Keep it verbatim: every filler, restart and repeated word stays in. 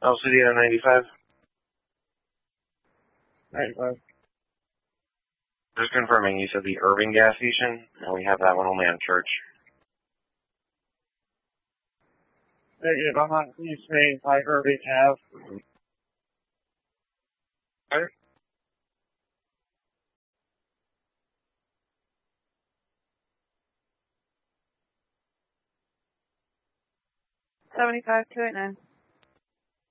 L C D on ninety-five. ninety-five. Just confirming, you said the Irving gas station, and we have that one only on Church. Negative, I'm on East Main by Irving Ave. Okay. seventy-five two eight nine.